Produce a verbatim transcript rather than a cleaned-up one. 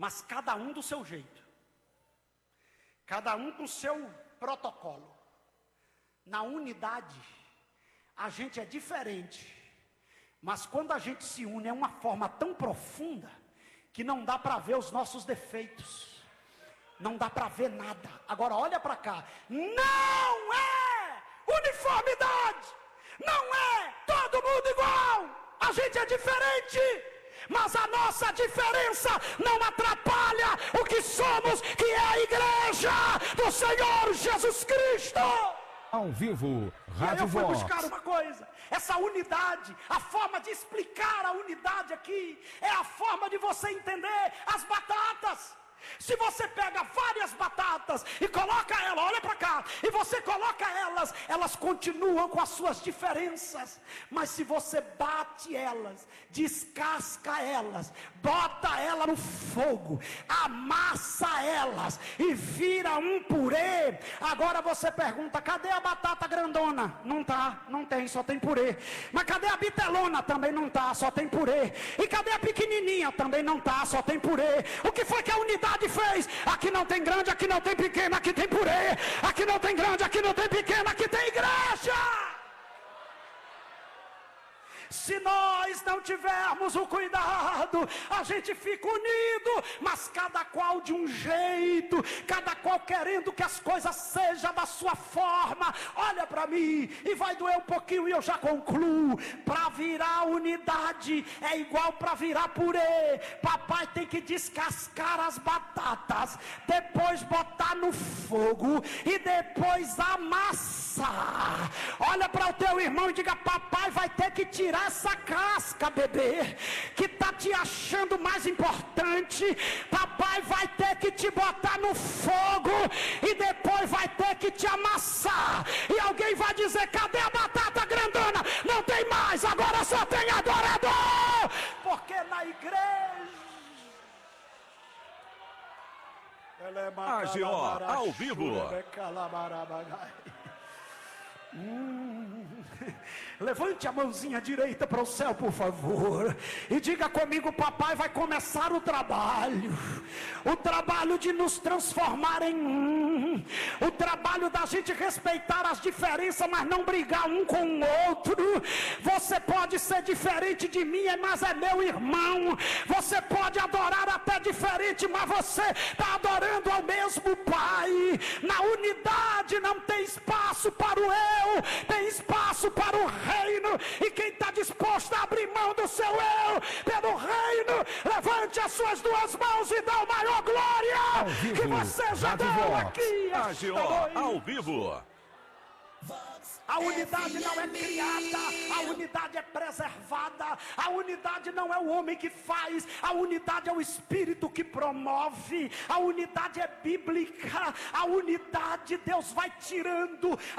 mas cada um do seu jeito, cada um com o seu protocolo. Na unidade, a gente é diferente, mas quando a gente se une é uma forma tão profunda, que não dá para ver os nossos defeitos, não dá para ver nada. Agora olha para cá, não é uniformidade, não é todo mundo igual, a gente é diferente, mas a nossa diferença não atrapalha o que somos, que é a igreja do Senhor Jesus Cristo. Ao vivo, Rádio Eu fui Vox. buscar uma coisa, essa unidade, a forma de explicar a unidade aqui, é a forma de você entender as batatas. Se você pega várias batatas e coloca ela, olha para cá, e você coloca elas, elas continuam com as suas diferenças, mas se você bate elas, descasca elas, bota ela no fogo, amassa elas e vira um purê, agora você pergunta, cadê a batata grandona? Não tá, não tem, só tem purê. Mas cadê a bitelona? Também não tá, só tem purê. E cadê a pequenininha? Também não tá, só tem purê. O que foi que a unidade fez? Aqui não tem grande, aqui não tem pequeno, aqui tem purê. Aqui não tem grande, aqui não tem pequeno, aqui tem igreja. Se nós não tivermos o cuidado, a gente fica unido, mas cada qual de um jeito, cada qual querendo que as coisas sejam da sua forma. Olha para mim, e vai doer um pouquinho e eu já concluo. Para virar unidade é igual para virar purê. Papai tem que descascar as batatas, depois botar no fogo e depois amassar. Olha para o teu irmão e diga, papai vai ter que tirar essa casca, bebê, que tá te achando mais importante. Papai vai ter que te botar no fogo e depois vai ter que te amassar. E alguém vai dizer, cadê a batata grandona? Não tem mais, agora só tem adorador. Porque na igreja A G O ao vivo. Hum. Levante a mãozinha direita para o céu, por favor, e diga comigo, papai vai começar o trabalho, o trabalho de nos transformar em um, o trabalho da gente respeitar as diferenças, mas não brigar um com o outro. Você pode ser diferente de mim, mas é meu irmão. Você pode adorar até diferente, mas você está adorando ao mesmo Pai. Na unidade não tem espaço para o eu, tem espaço para o reino. E quem está disposto a abrir mão do seu eu pelo reino, levante as suas duas mãos e dá o maior glória vivo, que você já deu aqui. A G O ao vivo. A unidade não é criada, a unidade é preservada. A unidade não é o homem que faz, a unidade é o Espírito que promove. A unidade é bíblica, a unidade Deus vai tirando